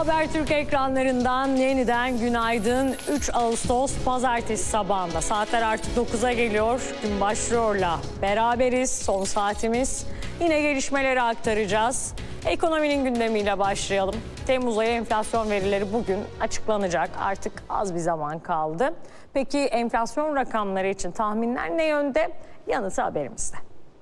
Habertürk ekranlarından yeniden günaydın. 3 Ağustos Pazartesi sabahında. Saatler artık 9'a geliyor. Gün başlıyorla beraberiz. Son saatimiz. Yine gelişmeleri aktaracağız. Ekonominin gündemiyle başlayalım. Temmuz ayı enflasyon verileri bugün açıklanacak. Artık az bir zaman kaldı. Peki enflasyon rakamları için tahminler ne yönde? Yanıtı haberimizde.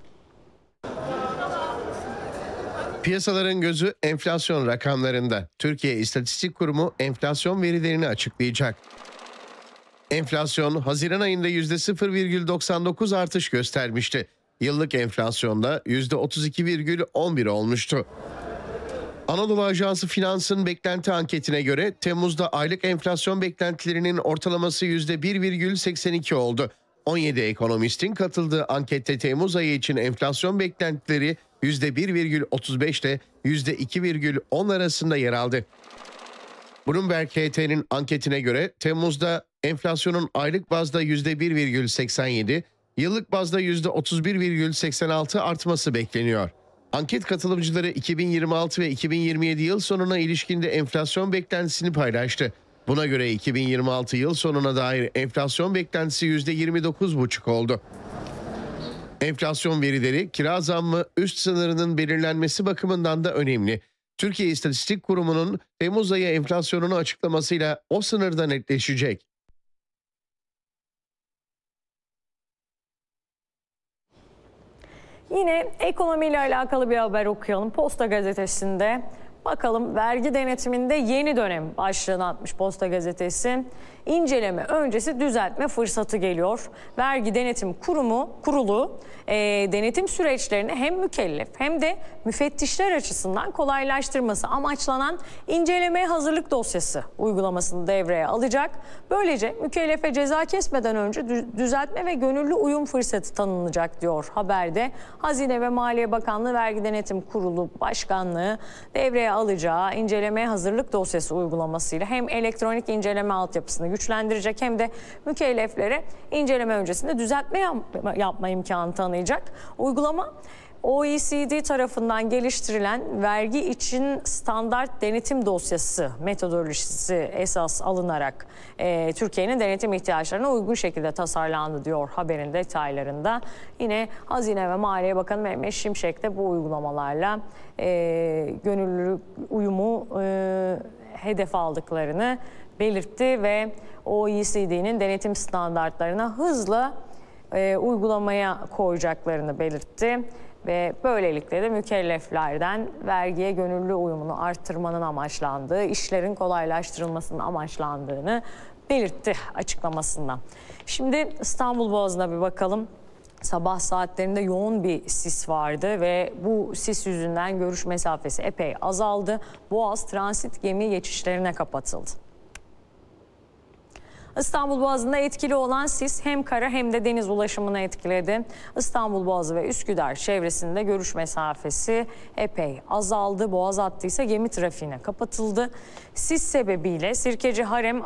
Piyasaların gözü enflasyon rakamlarında. Türkiye İstatistik Kurumu enflasyon verilerini açıklayacak. Enflasyon Haziran ayında %0,99 artış göstermişti. Yıllık enflasyonda %32,11 olmuştu. Anadolu Ajansı Finans'ın beklenti anketine göre Temmuz'da aylık enflasyon beklentilerinin ortalaması %1,82 oldu. 17 ekonomistin katıldığı ankette Temmuz ayı için enflasyon beklentileri %1,35 ile %2,10 arasında yer aldı. Bloomberg HT'nin anketine göre Temmuz'da enflasyonun aylık bazda %1,87, yıllık bazda %31,86 artması bekleniyor. Anket katılımcıları 2026 ve 2027 yıl sonuna ilişkinde enflasyon beklentisini paylaştı. Buna göre 2026 yıl sonuna dair enflasyon beklentisi %29,5 oldu. Enflasyon verileri kira zammı üst sınırının belirlenmesi bakımından da önemli. Türkiye İstatistik Kurumu'nun Temmuz ayı enflasyonunu açıklamasıyla o sınırda netleşecek. Yine ekonomiyle alakalı bir haber okuyalım. Posta Gazetesi'nde bakalım vergi denetiminde yeni dönem başlığını atmış Posta Gazetesi. İnceleme öncesi düzeltme fırsatı geliyor. Vergi Denetim Kurulu denetim süreçlerini hem mükellef hem de müfettişler açısından kolaylaştırması amaçlanan incelemeye hazırlık dosyası uygulamasını devreye alacak. Böylece mükellefe ceza kesmeden önce düzeltme ve gönüllü uyum fırsatı tanınacak diyor haberde. Hazine ve Maliye Bakanlığı Vergi Denetim Kurulu Başkanlığı devreye alacağı incelemeye hazırlık dosyası uygulamasıyla hem elektronik inceleme altyapısını güçlendirecek hem de mükelleflere inceleme öncesinde düzeltme yapma imkanı tanıyacak. Uygulama OECD tarafından geliştirilen vergi için standart denetim dosyası metodolojisi esas alınarak Türkiye'nin denetim ihtiyaçlarına uygun şekilde tasarlandı diyor haberin detaylarında. Yine Hazine ve Maliye Bakanı Mehmet Şimşek de bu uygulamalarla gönüllülük uyumu hedef aldıklarını belirtti ve OECD'nin denetim standartlarına hızla uygulamaya koyacaklarını belirtti. Ve böylelikle de mükelleflerden vergiye gönüllü uyumunu arttırmanın amaçlandığı, işlerin kolaylaştırılmasının amaçlandığını belirtti açıklamasında. Şimdi İstanbul Boğazı'na bir bakalım. Sabah saatlerinde yoğun bir sis vardı ve bu sis yüzünden görüş mesafesi epey azaldı. Boğaz transit gemi geçişlerine kapatıldı. İstanbul Boğazı'nda etkili olan sis hem kara hem de deniz ulaşımını etkiledi. İstanbul Boğazı ve Üsküdar çevresinde görüş mesafesi epey azaldı. Boğaz hattı ise gemi trafiğine kapatıldı. Sis sebebiyle Sirkeci Harem